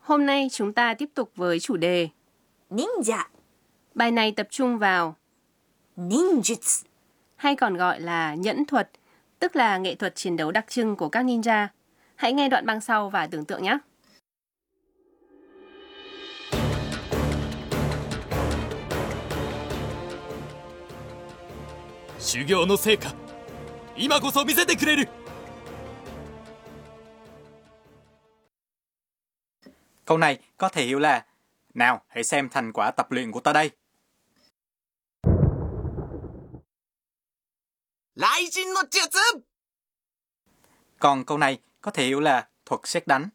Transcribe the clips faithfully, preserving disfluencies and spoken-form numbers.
Hôm nay chúng ta tiếp tục với chủ đề Ninja. Bài này tập trung vào Ninjutsu. hay còn gọi là nhẫn thuật, tức là nghệ thuật chiến đấu đặc trưng của các ninja. Hãy nghe đoạn băng sau và tưởng tượng nhé. 修行の成果、今こそ見せてくれる。 Câu này có thể hiểu là nào, hãy xem thành quả tập luyện của ta đây. 雷神の術。 Còn câu này có thể hiểu là thuật sét đánh.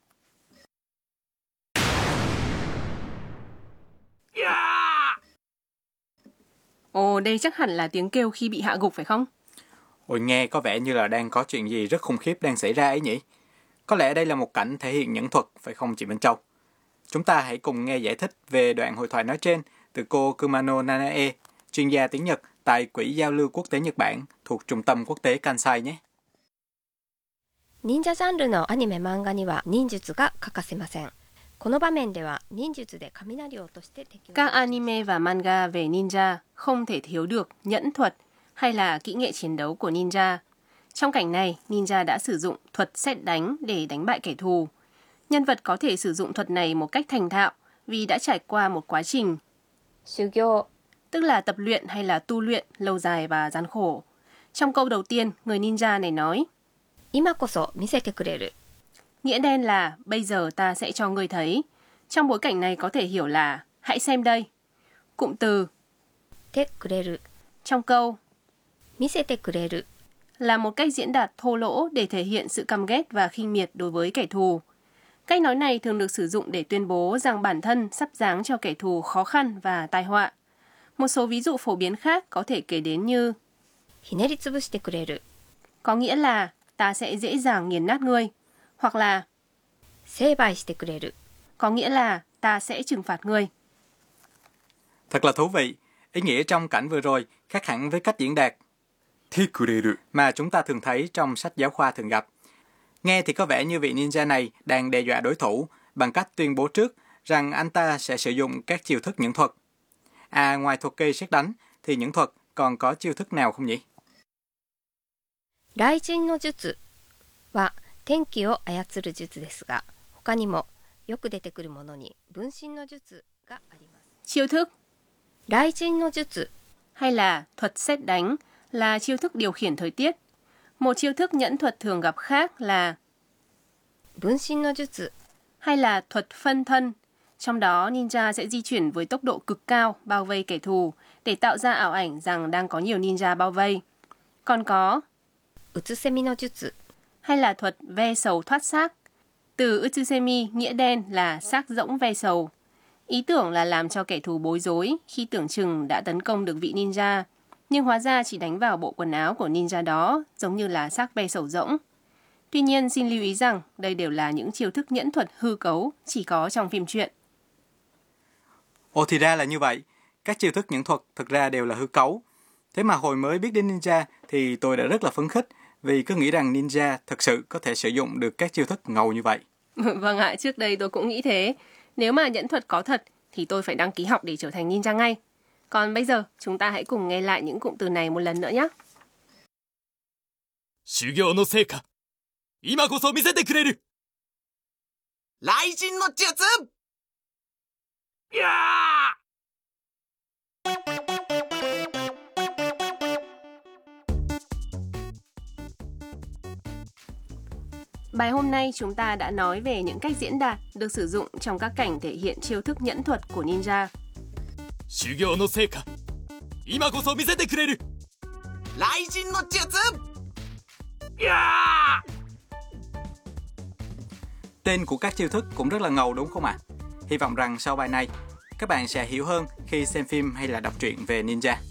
Ồ, đây chắc hẳn là tiếng kêu khi bị hạ gục phải không? Ôi, nghe có vẻ như là đang có chuyện gì rất khủng khiếp đang xảy ra ấy nhỉ? Có lẽ đây là một cảnh thể hiện nhẫn thuật, phải không chị Minh Châu? Chúng ta hãy cùng nghe giải thích về đoạn hội thoại nói trên từ cô Kumano Nanae, chuyên gia tiếng Nhật tại Quỹ Giao lưu Quốc tế Nhật Bản thuộc Trung tâm Quốc tế Kansai nhé. 忍者ジャンルのアニメ漫画には忍術が欠かせません。この場面では忍術で雷を落として敵を Các anime và manga về ninja không thể thiếu được nhẫn thuật hay là kỹ nghệ chiến đấu của ninja. Trong cảnh này, ninja đã sử dụng thuật sét đánh để đánh bại kẻ thù. Nhân vật có thể sử dụng thuật này một cách thành thạo vì đã trải qua một quá trình 修行 tức là tập luyện hay là tu luyện lâu dài và gian khổ. Trong câu đầu tiên, người ninja này nói 今こそ見せてくれる nghĩa đen là bây giờ ta sẽ cho ngươi thấy. Trong bối cảnh này có thể hiểu là hãy xem đây. Cụm từ てくれる trong câu 見せてくれる là một cách diễn đạt thô lỗ để thể hiện sự căm ghét và khinh miệt đối với kẻ thù. Cách nói này thường được sử dụng để tuyên bố rằng bản thân sắp giáng cho kẻ thù khó khăn và tai họa. Một số ví dụ phổ biến khác có thể kể đến như ひねりつぶしてくれる có nghĩa là ta sẽ dễ dàng nghiền nát ngươi, hoặc là 成敗してくれる có nghĩa là ta sẽ trừng phạt ngươi. Thật là thú vị. Ý nghĩa trong cảnh vừa rồi khác hẳn với cách diễn đạt てくれる。 mà chúng ta thường thấy trong sách giáo khoa thường gặp. Nghe thì có vẻ như vị ninja này đang đe dọa đối thủ bằng cách tuyên bố trước rằng anh ta sẽ sử dụng các chiêu thức nhẫn thuật. À, ngoài thuật cây sét đánh thì nhẫn thuật còn có chiêu thức nào không nhỉ? 雷神の術は天気を操る術ですが、他にもよく出てくるものに分身の術があります。 Chiêu thức 雷神の術 hay là thuật sét đánh là chiêu thức điều khiển thời tiết. Một chiêu thức nhẫn thuật thường gặp khác là 分身の術 hay là thuật phân thân. Trong đó, ninja sẽ di chuyển với tốc độ cực cao bao vây kẻ thù để tạo ra ảo ảnh rằng đang có nhiều ninja bao vây. Còn có うつせみの術 hay là thuật ve sầu thoát xác. Từ Utsusemi nghĩa đen là xác rỗng ve sầu. Ý tưởng là làm cho kẻ thù bối rối khi tưởng chừng đã tấn công được vị ninja, nhưng hóa ra chỉ đánh vào bộ quần áo của ninja đó, giống như là xác ve sầu rỗng. Tuy nhiên, xin lưu ý rằng đây đều là những chiêu thức nhẫn thuật hư cấu, chỉ có trong phim truyện. Ồ, thì ra là như vậy. Các chiêu thức nhẫn thuật thực ra đều là hư cấu. Thế mà hồi mới biết đến ninja thì tôi đã rất là phấn khích vì cứ nghĩ rằng ninja thực sự có thể sử dụng được các chiêu thức ngầu như vậy. Vâng ạ, trước đây tôi cũng nghĩ thế. Nếu mà nhẫn thuật có thật thì tôi phải đăng ký học để trở thành ninja ngay. Còn bây giờ, chúng ta hãy cùng nghe lại những cụm từ này một lần nữa nhé. 修行の成果、今こそ見せてくれる。雷神の術。いやー。 Bài hôm nay chúng ta đã nói về những cách diễn đạt được sử dụng trong các cảnh thể hiện chiêu thức nhẫn thuật của ninja. 修行の成果、今こそ見せてくれる。雷神の術。いやー。 Tên của các chiêu thức cũng rất là ngầu đúng không ạ? Hy vọng rằng sau bài này, các bạn sẽ hiểu hơn khi xem phim hay là đọc truyện về ninja.